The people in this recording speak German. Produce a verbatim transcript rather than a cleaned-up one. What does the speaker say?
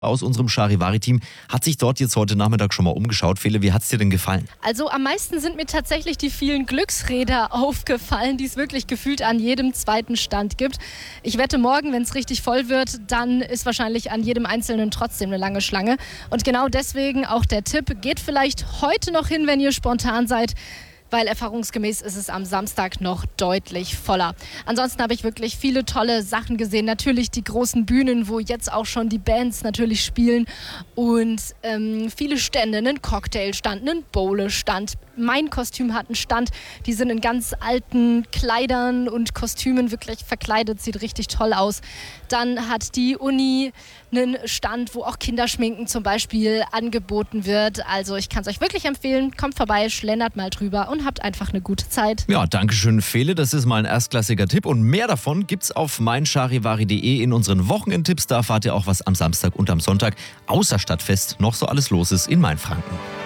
aus unserem Charivari-Team hat sich dort jetzt heute Nachmittag schon mal umgeschaut. Fele, wie hat es dir denn gefallen? Also am meisten sind mir tatsächlich die vielen Glücksräder aufgefallen, die es wirklich gefühlt an jedem zweiten Stand gibt. Ich wette, morgen, wenn es richtig voll wird, dann ist wahrscheinlich an jedem einzelnen trotzdem eine lange Schlange. Und genau deswegen auch der Tipp, geht vielleicht heute noch hin, wenn ihr spontan seid, weil erfahrungsgemäß ist es am Samstag noch deutlich voller. Ansonsten habe ich wirklich viele tolle Sachen gesehen. Natürlich die großen Bühnen, wo jetzt auch schon die Bands natürlich spielen und ähm, viele Stände, einen Cocktailstand, einen Bowle-Stand. Mein Kostüm hat einen Stand, die sind in ganz alten Kleidern und Kostümen wirklich verkleidet, sieht richtig toll aus. Dann hat die Uni einen Stand, wo auch Kinderschminken zum Beispiel angeboten wird. Also ich kann es euch wirklich empfehlen, kommt vorbei, schlendert mal drüber und habt einfach eine gute Zeit. Ja, danke schön, Fele. Das ist mal ein erstklassiger Tipp. Und mehr davon gibt's auf meincharivari punkt de in unseren Wochenendtipps. Da erfahrt ihr auch, was am Samstag und am Sonntag außer Stadtfest noch so alles los ist in Mainfranken.